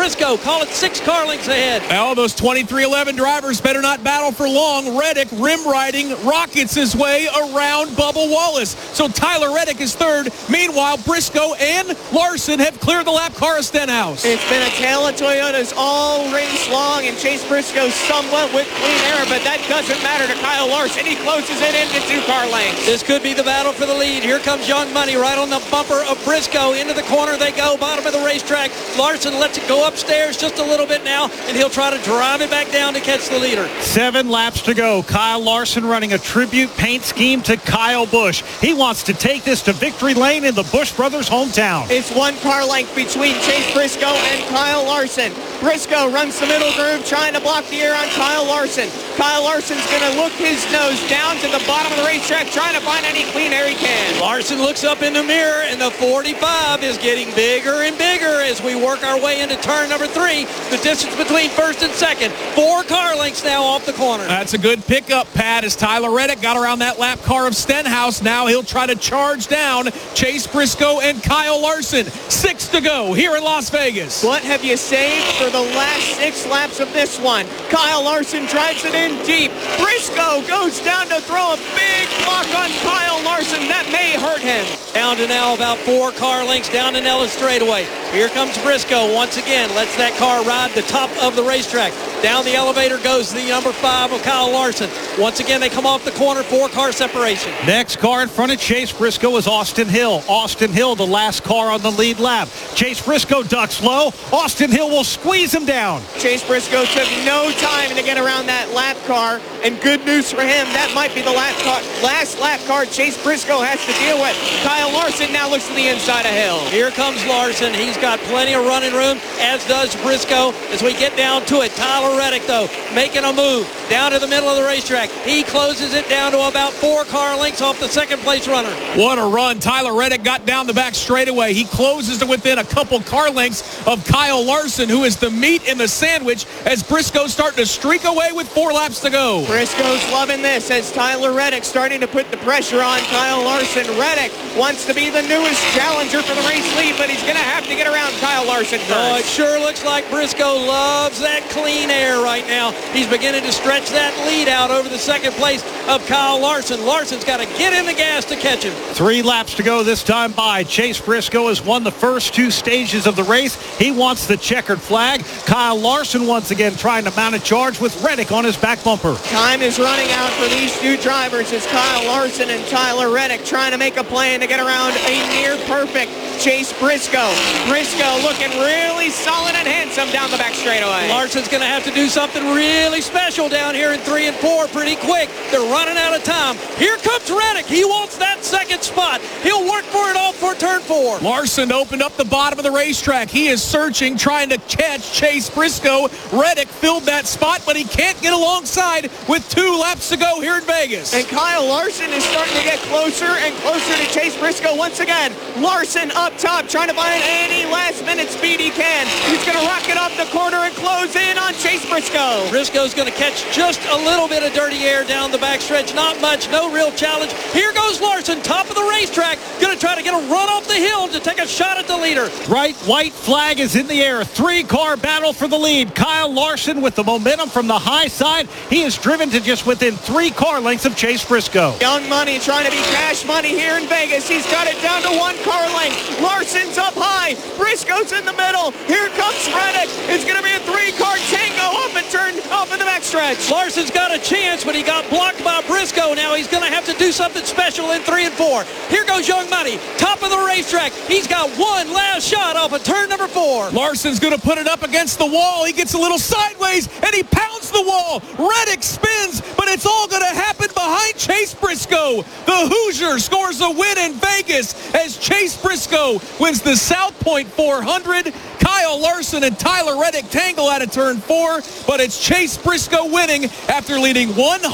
Briscoe, call it 6 car lengths ahead. Well, those 2311 drivers better not battle for long. Reddick rim riding rockets his way around Bubba Wallace. So Tyler Reddick is third. Meanwhile, Briscoe and Larson have cleared the lap car of Stenhouse. It's been a tale of Toyotas all race long, and Chase Briscoe somewhat with clean air, but that doesn't matter to Kyle Larson. He closes it into 2 car lengths. This could be the battle for the lead. Here comes Young Money right on the bumper of Briscoe. Into the corner they go, bottom of the racetrack. Larson lets it go upstairs just a little bit now, and he'll try to drive it back down to catch the leader. 7 laps to go. Kyle Larson running a tribute paint scheme to Kyle Busch. He wants to take this to victory lane in the Busch brothers' hometown. It's 1 car length between Chase Briscoe and Kyle Larson. Briscoe runs the middle groove trying to block the air on Kyle Larson. Kyle Larson's going to look his nose down to the bottom of the racetrack trying to find any clean air he can. Larson looks up in the mirror, and the 45 is getting bigger and bigger as we work our way into turn number 3. The distance between first and second, 4 car lengths now off the corner. That's a good pickup, Pat, as Tyler Reddick got around that lap car of Stenhouse. Now he'll try to charge down Chase Briscoe and Kyle Larson. 6 to go here in Las Vegas. What have you saved for the last 6 laps of this one? Kyle Larson drives it in deep. Briscoe goes down to throw a big block on Kyle Larson. That may hurt him. Down to now about 4 car lengths down to Nellis straightaway. Here comes Briscoe once again. Lets that car ride the top of the racetrack. Down the elevator goes the number 5 of Kyle Larson. Once again, they come off the corner, 4-car separation. Next car in front of Chase Briscoe is Austin Hill. Austin Hill, the last car on the lead lap. Chase Briscoe ducks low. Austin Hill will squeeze him down. Chase Briscoe took no time to get around that lap car, and good news for him, that might be the last lap car Chase Briscoe has to deal with. Kyle Larson now looks to the inside of Hill. Here comes Larson. He's got plenty of running room, as does Briscoe. As we get down to it, Tyler Reddick, though, making a move down to the middle of the racetrack. He closes it down to about 4 car lengths off the second-place runner. What a run. Tyler Reddick got down the back straightaway. He closes to within a couple car lengths of Kyle Larson, who is the meat in the sandwich, as Briscoe's starting to streak away with 4 laps to go. Briscoe's loving this as Tyler Reddick starting to put the pressure on Kyle Larson. Reddick wants to be the newest challenger for the race lead, but he's going to have to get around Kyle Larson first. Oh, it sure looks like Briscoe loves that clean air right now. He's beginning to stretch that lead out over the second place of Kyle Larson. Larson's got to get in the gas to catch him. 3 laps to go this time by. Chase Briscoe has won the first 2 stages of the race. He wants the checkered flag. Kyle Larson once again trying to mount a charge with Reddick on his back bumper. Time is running out for these 2 drivers as Kyle Larson and Tyler Reddick trying to make a plan to get around a near-perfect Chase Briscoe. Briscoe looking really solid and handsome down the back straightaway. Larson's going to have to do something really special down here in 3 and 4 pretty quick. They're running out of time. Here comes Reddick. He wants that second spot. He'll work for it all for turn 4. Larson opened up the bottom of the racetrack. He is searching, trying to catch Chase Briscoe. Reddick filled that spot, but he can't get alongside with 2 laps to go here in Vegas. And Kyle Larson is starting to get closer and closer to Chase Briscoe once again. Larson up top trying to find any last-minute speed he can. He's going to rocket off the corner and close in on Chase Briscoe. Briscoe's going to catch just a little bit of dirty air down the backstretch. Not much, no real challenge. Here goes Larson, top of the racetrack. Going to try to get a run off the hill to take a shot at the leader. Right white flag is in the air. 3-car battle for the lead. Kyle Larson with the momentum from the high side. He is driven to just within 3 car lengths of Chase Briscoe. Young Money trying to be cash money here in Vegas. He's got it down to 1 car length. Larson's up high. Briscoe's in the middle. Here comes Reddick. It's going to be a 3-car tango off and turn off in the backstretch. Larson's got a chance, but he got blocked by Briscoe. Now he's going to have to do something special in 3 and 4. Here goes Young Money, top of the racetrack. He's got one last shot off of turn number 4. Larson's going to put it up against the wall. He gets a little sideways, and he pounds the wall. Reddick spins, but it's all going to happen behind Chase Briscoe. The Hoosier scores a win in Vegas as Chase Briscoe wins the South Point 400. Kyle Larson and Tyler Reddick tangle out of turn 4, but it's Chase Briscoe winning after leading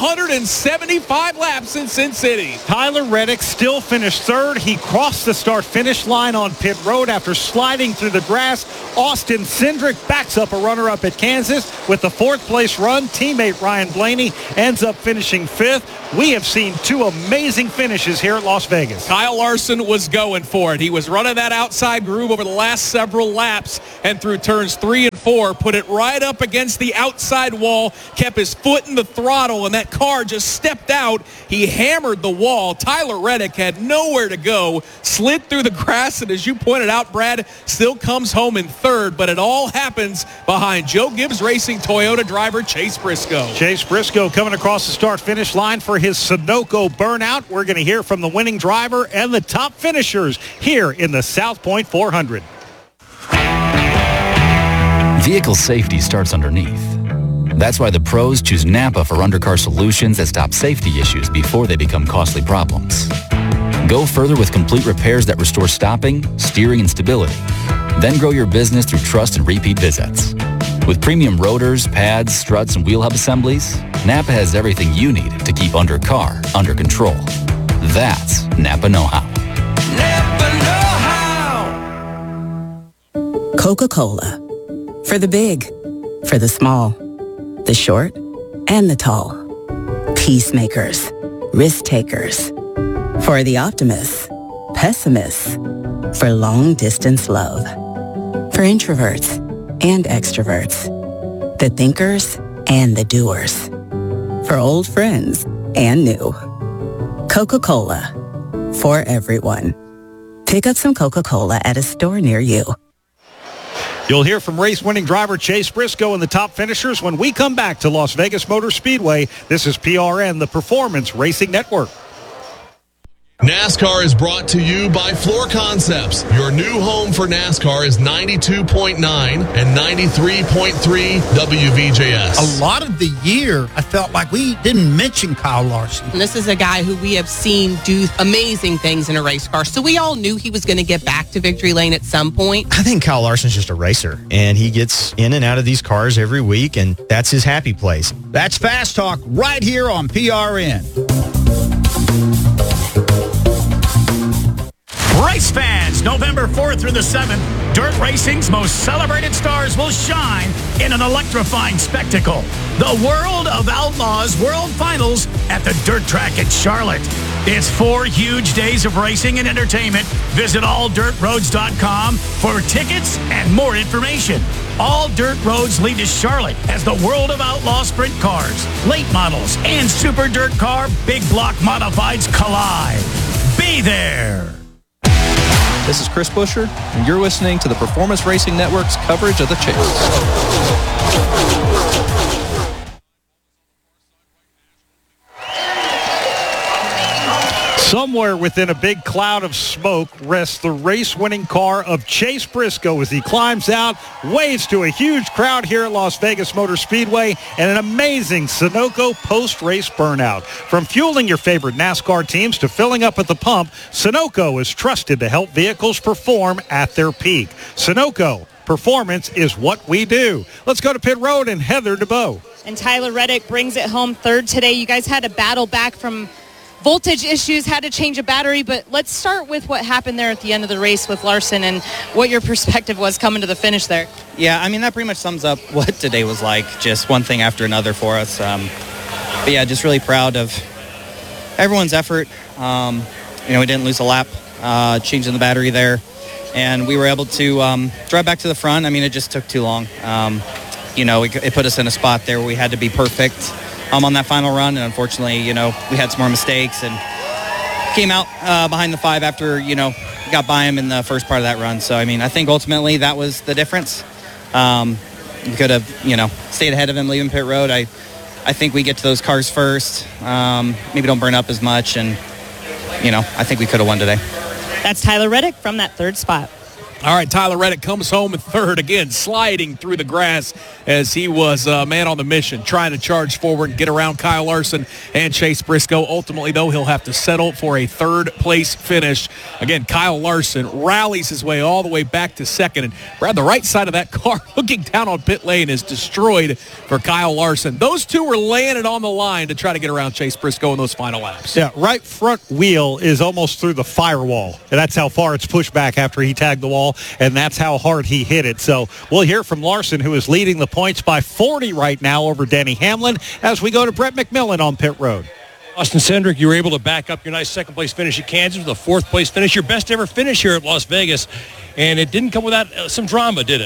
175 laps in Sin City. Tyler Reddick still finished 3rd. He crossed the start-finish line on pit road after sliding through the grass. Austin Cindric backs up a runner-up at Kansas with the 4th-place run. Teammate Ryan Blaney ends up finishing 5th. We have seen 2 amazing finishes here at Las Vegas. Kyle Larson was going for it. He was running that outside groove over the last several laps, and through turns 3 and 4, put it right up against the outside wall, kept his foot in the throttle, and that car just stepped out. He hammered the wall. Tyler Reddick had nowhere to go, slid through the grass, and as you pointed out, Brad, still comes home in 3rd, but it all happens behind Joe Gibbs Racing Toyota driver Chase Briscoe. Chase Briscoe coming across the start-finish line for his Sunoco burnout. We're going to hear from the winning driver and the top finishers here in the South Point 400. Vehicle safety starts underneath. That's why the pros choose Napa for undercar solutions that stop safety issues before they become costly problems. Go further with complete repairs that restore stopping, steering, and stability. Then grow your business through trust and repeat visits. With premium rotors, pads, struts, and wheel hub assemblies, Napa has everything you need to keep undercar under control. That's Napa know-how. Napa know-how. Coca-Cola. For the big, for the small, the short, and the tall. Peacemakers, risk takers. For the optimists, pessimists. For long-distance love. For introverts and extroverts. The thinkers and the doers. For old friends and new. Coca-Cola. For everyone. Pick up some Coca-Cola at a store near you. You'll hear from race-winning driver Chase Briscoe and the top finishers when we come back to Las Vegas Motor Speedway. This is PRN, the Performance Racing Network. NASCAR is brought to you by Floor Concepts. Your new home for NASCAR is 92.9 and 93.3 WVJS. A lot of the year, I felt like we didn't mention Kyle Larson. And this is a guy who we have seen do amazing things in a race car. So we all knew he was going to get back to victory lane at some point. I think Kyle Larson's just a racer, and he gets in and out of these cars every week, and that's his happy place. That's Fast Talk right here on PRN. Race fans, November 4th through the 7th, dirt racing's most celebrated stars will shine in an electrifying spectacle. The World of Outlaws World Finals at the Dirt Track at Charlotte. It's 4 huge days of racing and entertainment. Visit alldirtroads.com for tickets and more information. All dirt roads lead to Charlotte as the World of Outlaw sprint cars, late models, and super dirt car big block modifieds collide. Be there. This is Chris Buescher, and you're listening to the Performance Racing Network's coverage of the chase. Somewhere within a big cloud of smoke rests the race-winning car of Chase Briscoe as he climbs out, waves to a huge crowd here at Las Vegas Motor Speedway, and an amazing Sunoco post-race burnout. From fueling your favorite NASCAR teams to filling up at the pump, Sunoco is trusted to help vehicles perform at their peak. Sunoco, performance is what we do. Let's go to pit road and Heather DeBow. And Tyler Reddick brings it home 3rd today. You guys had to battle back from voltage issues, had to change a battery, but let's start with what happened there at the end of the race with Larson and what your perspective was coming to the finish there. Yeah, I mean, that pretty much sums up what today was like, just one thing after another for us. But yeah, just really proud of everyone's effort. We didn't lose a lap changing the battery there, and we were able to drive back to the front. I mean, it just took too long. It put us in a spot there where we had to be perfect on that final run, and unfortunately, we had some more mistakes and came out behind the 5 after, got by him in the first part of that run. So, I mean, I think ultimately that was the difference. We could have, stayed ahead of him leaving pit road. I think we get to those cars first, maybe don't burn up as much, and, I think we could have won today. That's Tyler Reddick from that 3rd spot. All right, Tyler Reddick comes home in 3rd, again, sliding through the grass as he was a man on the mission, trying to charge forward and get around Kyle Larson and Chase Briscoe. Ultimately, though, he'll have to settle for a 3rd-place finish. Again, Kyle Larson rallies his way all the way back to 2nd. And, Brad, the right side of that car, looking down on pit lane, is destroyed for Kyle Larson. Those two were laying it on the line to try to get around Chase Briscoe in those final laps. Yeah, right front wheel is almost through the firewall. And that's how far it's pushed back after he tagged the wall. And that's how hard he hit it. So we'll hear from Larson, who is leading the points by 40 right now over Denny Hamlin, as we go to Brett McMillan on pit road. Austin Cindric, you were able to back up your nice 2nd-place finish at Kansas with a 4th-place finish, your best ever finish here at Las Vegas. And it didn't come without some drama, did it?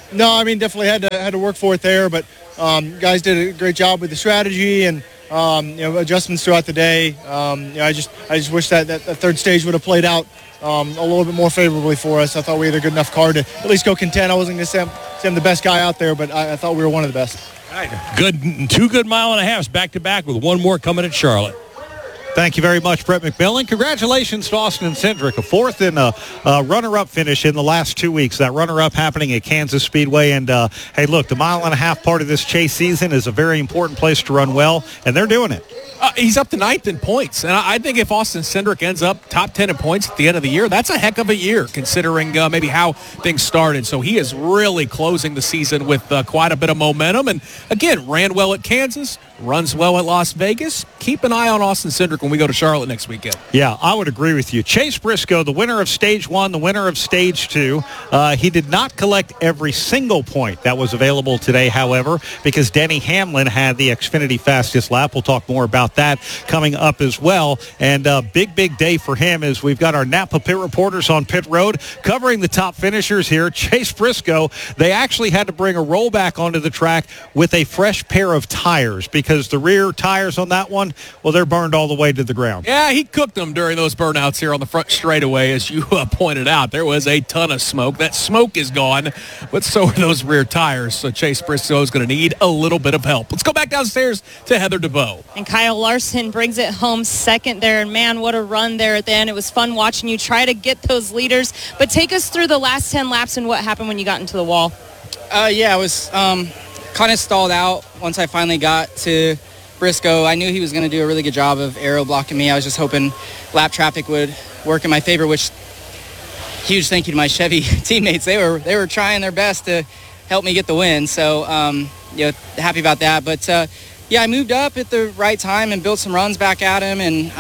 No, I mean, definitely had to work for it there, but guys did a great job with the strategy and adjustments throughout the day. I just wish that third stage would have played out a little bit more favorably for us. I thought we had a good enough car to at least go contend. I wasn't going to say I'm the best guy out there, but I thought we were one of the best. All right. Two good mile and a halves back to back with one more coming at Charlotte. Thank you very much, Brett McMillan. Congratulations to Austin Cindric, a fourth and a runner-up finish in the last 2 weeks. That runner-up happening at Kansas Speedway. And, hey, look, the mile and a half part of this chase season is a very important place to run well, and they're doing it. He's up to 9th in points. And I think if Austin Cindric ends up top 10 in points at the end of the year, that's a heck of a year considering maybe how things started. So he is really closing the season with quite a bit of momentum. And, again, ran well at Kansas, runs well at Las Vegas. Keep an eye on Austin Cindric when we go to Charlotte next weekend. Yeah, I would agree with you. Chase Briscoe, the winner of Stage 1, the winner of Stage 2. He did not collect every single point that was available today, however, because Denny Hamlin had the Xfinity fastest lap. We'll talk more about that coming up as well. And big day for him is we've got our Napa pit reporters on pit road covering the top finishers here. Chase Briscoe, they actually had to bring a rollback onto the track with a fresh pair of tires because the rear tires on that one, well, they're burned all the way to the ground. Yeah, he cooked them during those burnouts here on the front straightaway. As you pointed out, there was a ton of smoke. That smoke is gone, but so are those rear tires. So Chase Briscoe is going to need a little bit of help. Let's go back downstairs to Heather DeVoe. And Kyle Larson brings it home second there. And, man, what a run there at the end. It was fun watching you try to get those leaders. But take us through the last 10 laps and what happened when you got into the wall. I was kind of stalled out once I finally got to Briscoe. I knew he was going to do a really good job of aero blocking me. I was just hoping lap traffic would work in my favor, which huge thank you to my Chevy teammates. They were trying their best to help me get the win. So, happy about that. But, I moved up at the right time and built some runs back at him. And,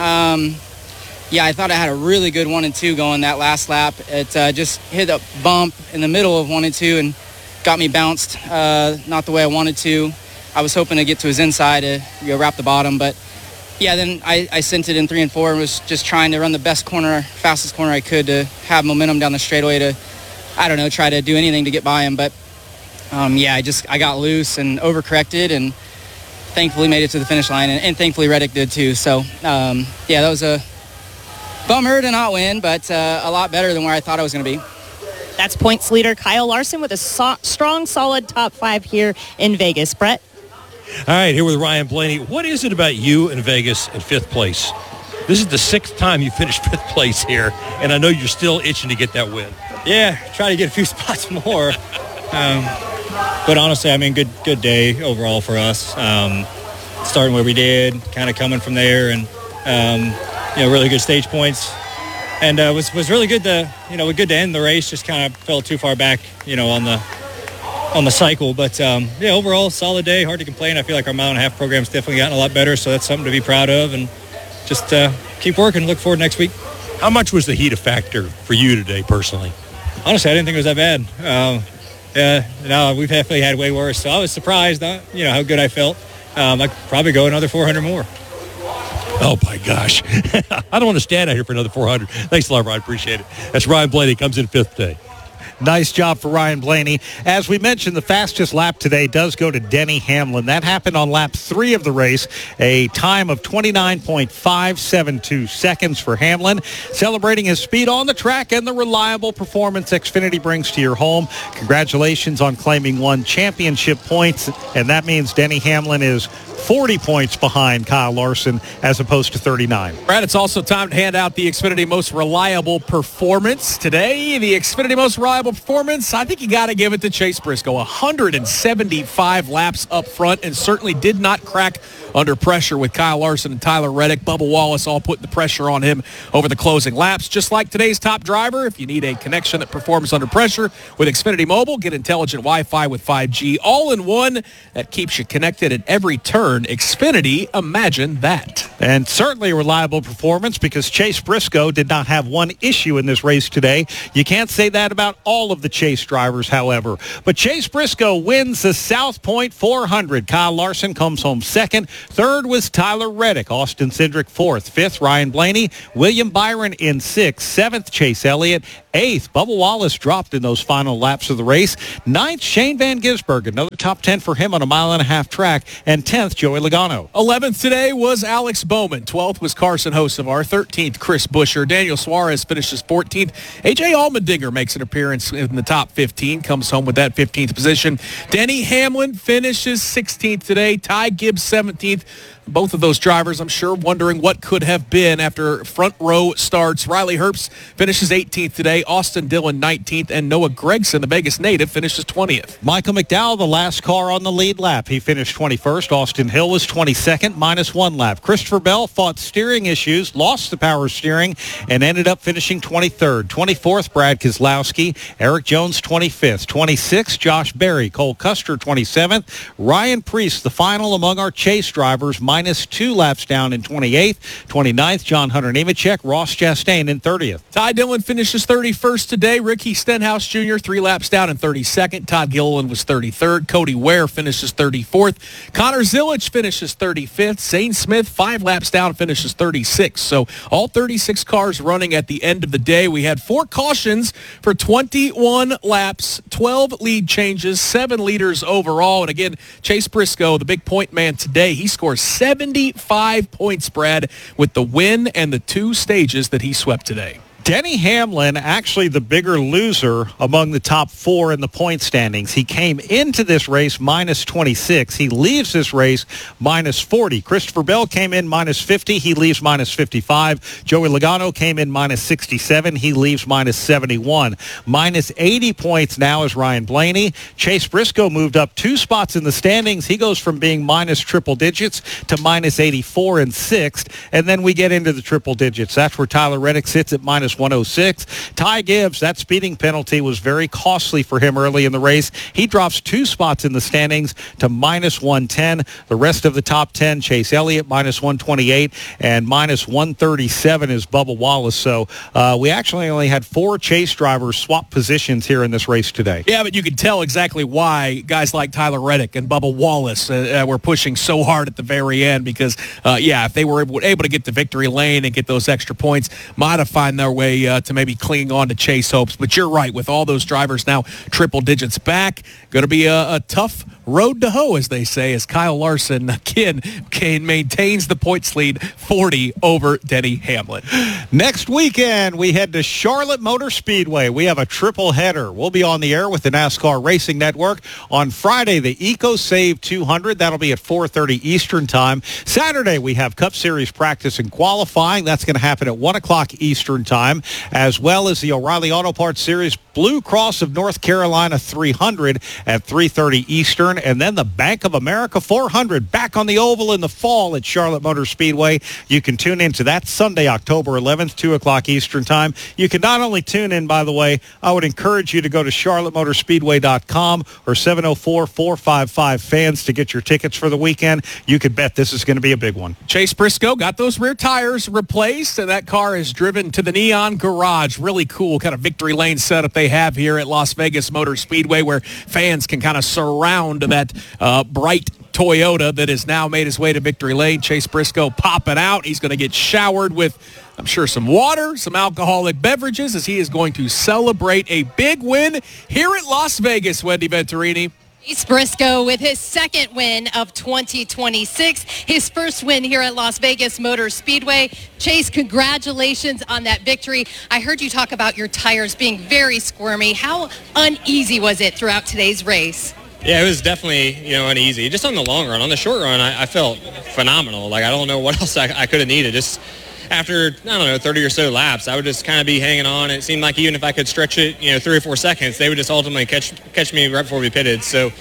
I thought I had a really good 1 and 2 going that last lap. It just hit a bump in the middle of 1 and 2 and got me bounced not the way I wanted to. I was hoping to get to his inside to wrap the bottom, but then I sent it in 3 and 4 and was just trying to run the fastest corner I could to have momentum down the straightaway to, try to do anything to get by him. But I got loose and overcorrected and thankfully made it to the finish line, and thankfully Reddick did too. So that was a bummer to not win, but a lot better than where I thought I was going to be. That's points leader Kyle Larson with a strong, solid top 5 here in Vegas. Brett? All right, here with Ryan Blaney. What is it about you in Vegas in 5th place? This is the 6th time you finished 5th place here, and I know you're still itching to get that win. Yeah, try to get a few spots more. But honestly, good day overall for us. Starting where we did, kind of coming from there, and really good stage points. And was really good to good to end the race. Just kind of fell too far back, on the cycle. But overall solid day. Hard to complain. I feel like our mile and a half program's definitely gotten a lot better. So that's something to be proud of. And just keep working. Look forward to next week. How much was the heat a factor for you today, personally? Honestly, I didn't think it was that bad. We've definitely had way worse. So I was surprised, how good I felt. I could probably go another 400 more. Oh, my gosh. I don't want to stand out here for another 400. Thanks a lot, Ryan. Appreciate it. That's Ryan Blaney. Comes in 5th day. Nice job for Ryan Blaney. As we mentioned, the fastest lap today does go to Denny Hamlin. That happened on lap 3 of the race, a time of 29.572 seconds for Hamlin, celebrating his speed on the track and the reliable performance Xfinity brings to your home. Congratulations on claiming 1 championship points, and that means Denny Hamlin is 40 points behind Kyle Larson as opposed to 39. Brad, it's also time to hand out the Xfinity Most Reliable Performance. Today, the Xfinity Most Reliable Performance, I think you got to give it to Chase Briscoe. 175 laps up front and certainly did not crack under pressure with Kyle Larson and Tyler Reddick. Bubba Wallace all putting the pressure on him over the closing laps. Just like today's top driver, if you need a connection that performs under pressure with Xfinity Mobile, get intelligent Wi-Fi with 5G all-in-one that keeps you connected at every turn. Xfinity, imagine that. And certainly a reliable performance because Chase Briscoe did not have one issue in this race today. You can't say that about all of the Chase drivers, however. But Chase Briscoe wins the South Point 400. Kyle Larson comes home second. Third was Tyler Reddick. Austin Cindric fourth. Fifth, Ryan Blaney. William Byron in sixth. Seventh, Chase Elliott. 8th, Bubba Wallace dropped in those final laps of the race. 9th, Shane Van Gisbergen, another top 10 for him on a 1.5 mile track. And 10th, Joey Logano. 11th today was Alex Bowman. 12th was Carson Hocevar. 13th, Chris Buescher. Daniel Suarez finishes 14th. A.J. Allmendinger makes an appearance in the top 15, comes home with that 15th position. Denny Hamlin finishes 16th today. Ty Gibbs 17th. Both of those drivers, I'm sure, wondering what could have been after front row starts. Riley Herbst finishes 18th today. Austin Dillon 19th. And Noah Gragson, the Vegas native, finishes 20th. Michael McDowell, the last car on the lead lap. He finished 21st. Austin Hill was 22nd, -1 lap. Christopher Bell fought steering issues, lost the power steering, and ended up finishing 23rd. 24th, Brad Keselowski. Eric Jones, 25th. 26th, Josh Berry. Cole Custer, 27th. Ryan Preece, the final among our chase drivers, -2 laps down in 28th. 29th, John Hunter Nemechek. Ross Chastain in 30th. Ty Dillon finishes 31st today. Ricky Stenhouse Jr. 3 laps down in 32nd. Todd Gilliland was 33rd. Cody Ware finishes 34th. Connor Zilic finishes 35th. Zane Smith 5 laps down finishes 36th. So all 36 cars running at the end of the day. We had 4 cautions for 21 laps, 12 lead changes, 7 leaders overall. And again, Chase Briscoe, the big point man today, he scores 75 points, Brad, with the win and the 2 stages that he swept today. Denny Hamlin, actually the bigger loser among the top 4 in the point standings. He came into this race -26. He leaves this race -40. Christopher Bell came in -50. He leaves -55. Joey Logano came in -67. He leaves -71. -80 points now is Ryan Blaney. Chase Briscoe moved up 2 spots in the standings. He goes from being minus triple digits to -84 in 6th. And then we get into the triple digits. That's where Tyler Reddick sits at -106. Ty Gibbs, that speeding penalty was very costly for him early in the race. He drops 2 spots in the standings to -110. The rest of the top 10, Chase Elliott -128 and -137 is Bubba Wallace. So we actually only had 4 chase drivers swap positions here in this race today. Yeah, but you can tell exactly why guys like Tyler Reddick and Bubba Wallace were pushing so hard at the very end because, if they were able to get to victory lane and get those extra points, might have found their way to maybe clinging on to chase hopes. But you're right, with all those drivers now triple digits back, going to be a tough road to hoe, as they say, as Kyle Larson again maintains the points lead 40 over Denny Hamlin. Next weekend, we head to Charlotte Motor Speedway. We have a triple header. We'll be on the air with the NASCAR Racing Network. On Friday, the EcoSave 200. That'll be at 4:30 Eastern Time. Saturday, we have Cup Series practice and qualifying. That's going to happen at 1 o'clock Eastern Time, as well as the O'Reilly Auto Parts Series Blue Cross of North Carolina 300 at 3:30 Eastern. And then the Bank of America 400 back on the oval in the fall at Charlotte Motor Speedway. You can tune into that Sunday, October 11th, 2 o'clock Eastern Time. You can not only tune in, by the way, I would encourage you to go to charlottemotorspeedway.com or 704-455-FANS to get your tickets for the weekend. You could bet this is going to be a big one. Chase Briscoe got those rear tires replaced, and that car is driven to the Neon Garage. Really cool kind of victory lane setup they have here at Las Vegas Motor Speedway, where fans can kind of surround that bright Toyota that has now made his way to victory lane. Chase Briscoe popping out. He's going to get showered with, I'm sure, some water, some alcoholic beverages, as he is going to celebrate a big win here at Las Vegas. Wendy Venturini. Chase Briscoe with his second win of 2026, his first win here at Las Vegas Motor Speedway. Chase, congratulations on that victory. I heard you talk about your tires being very squirmy. How uneasy was it throughout today's race? Yeah, it was definitely, uneasy. Just on the long run. On the short run, I felt phenomenal. Like, I don't know what else I could have needed. Just after, 30 or so laps, I would just kind of be hanging on. It seemed like even if I could stretch it, 3 or 4 seconds, they would just ultimately catch me right before we pitted. So,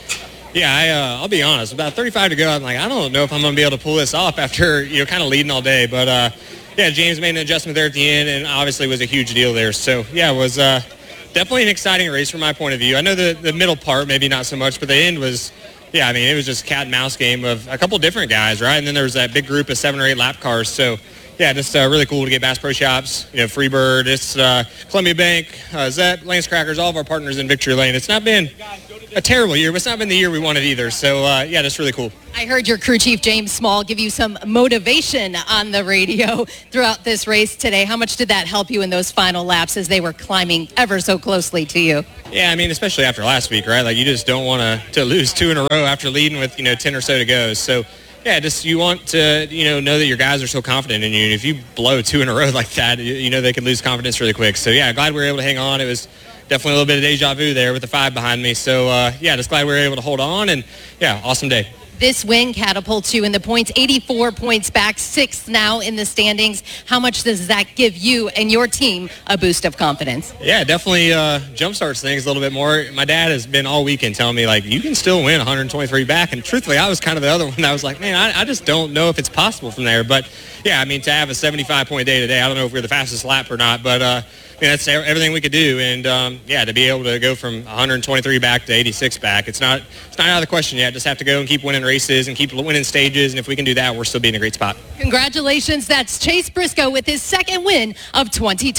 yeah, I'll be honest. About 35 to go, I'm like, I don't know if I'm going to be able to pull this off after, kind of leading all day. But, James made an adjustment there at the end, and obviously was a huge deal there. So, yeah, it was definitely an exciting race from my point of view. I know the middle part, maybe not so much, but the end was, it was just cat and mouse game of a couple different guys, right? And then there was that big group of 7 or 8 lap cars. So, yeah, just really cool to get Bass Pro Shops, Freebird, it's Columbia Bank, Zep, Lance Crackers, all of our partners in Victory Lane. It's not been a terrible year, but it's not been the year we wanted either. So, yeah, that's really cool. I heard your crew chief, James Small, give you some motivation on the radio throughout this race today. How much did that help you in those final laps as they were climbing ever so closely to you? Yeah, I mean, especially after last week, right? Like, you just don't want to lose 2 in a row after leading with, 10 or so to go. So, yeah, just you want to, know that your guys are so confident in you. And if you blow 2 in a row like that, they can lose confidence really quick. So, yeah, glad we were able to hang on. It was definitely a little bit of deja vu there with the 5 behind me. So, yeah, just glad we were able to hold on. And, yeah, awesome day. This win catapults you in the points, 84 points back, 6th now in the standings. How much does that give you and your team a boost of confidence? Yeah, definitely jumpstarts things a little bit more. My dad has been all weekend telling me, like, you can still win 123 back. And truthfully, I was kind of the other one that was like, man, I just don't know if it's possible from there. But, yeah, I mean, to have a 75-point day today, I don't know if we're the fastest lap or not, but that's everything we could do. And, yeah, to be able to go from 123 back to 86 back, it's not out of the question yet. Just have to go and keep winning races and keep winning stages. And if we can do that, we're still being in a great spot. Congratulations. That's Chase Briscoe with his 2nd win of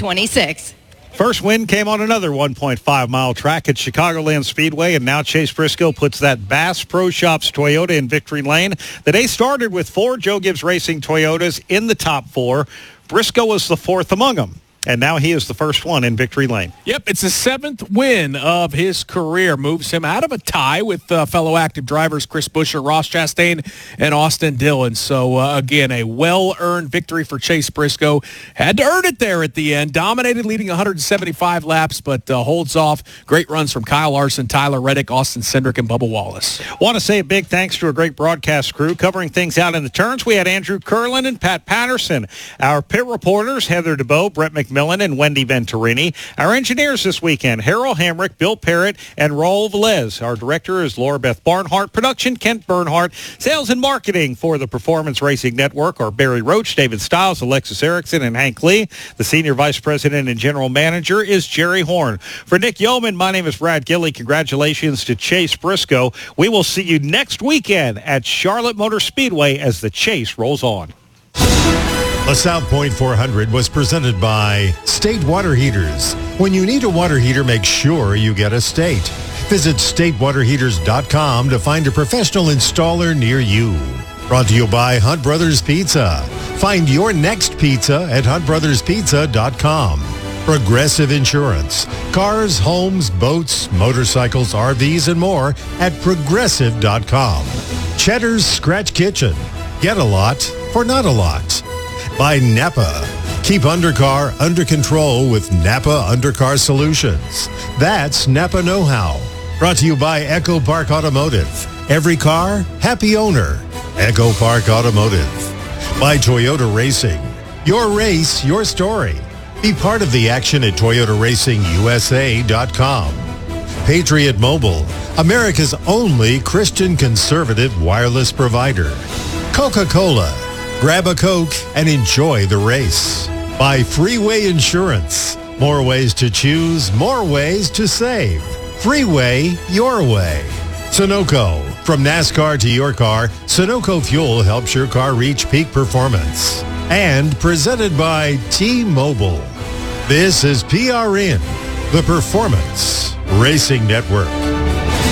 2026. First win came on another 1.5-mile track at Chicagoland Speedway, and now Chase Briscoe puts that Bass Pro Shops Toyota in victory lane. The day started with 4 Joe Gibbs Racing Toyotas in the top 4. Briscoe was the 4th among them. And now he is the first one in victory lane. Yep, it's the 7th win of his career. Moves him out of a tie with fellow active drivers Chris Buescher, Ross Chastain, and Austin Dillon. So, again, a well-earned victory for Chase Briscoe. Had to earn it there at the end. Dominated, leading 175 laps, but holds off. Great runs from Kyle Larson, Tyler Reddick, Austin Cindric, and Bubba Wallace. Want to say a big thanks to a great broadcast crew covering things out in the turns. We had Andrew Curlin and Pat Patterson. Our pit reporters, Heather DeBoe, Brett McMillan, and Wendy Venturini. Our engineers this weekend, Harold Hamrick, Bill Parrott, and Raul Velez. Our director is Laura Beth Barnhart. Production, Kent Bernhardt. Sales and marketing for the Performance Racing Network are Barry Roach, David Stiles, Alexis Erickson, and Hank Lee. The senior vice president and general manager is Jerry Horn. For Nick Yeoman, my name is Brad Gilley. Congratulations to Chase Briscoe. We will see you next weekend at Charlotte Motor Speedway as the chase rolls on. The South Point 400 was presented by State Water Heaters. When you need a water heater, make sure you get a State. Visit statewaterheaters.com to find a professional installer near you. Brought to you by Hunt Brothers Pizza. Find your next pizza at huntbrotherspizza.com. Progressive Insurance. Cars, homes, boats, motorcycles, RVs, and more at progressive.com. Cheddar's Scratch Kitchen. Get a lot for not a lot. By Napa. Keep undercar under control with Napa Undercar Solutions. That's Napa Know-How. Brought to you by Echo Park Automotive. Every car, happy owner. Echo Park Automotive. By Toyota Racing. Your race, your story. Be part of the action at ToyotaRacingUSA.com. Patriot Mobile. America's only Christian conservative wireless provider. Coca-Cola. Grab a Coke and enjoy the race. By Freeway Insurance. More ways to choose, more ways to save. Freeway your way. Sunoco. From NASCAR to your car, Sunoco Fuel helps your car reach peak performance. And presented by T-Mobile. This is PRN, the Performance Racing Network.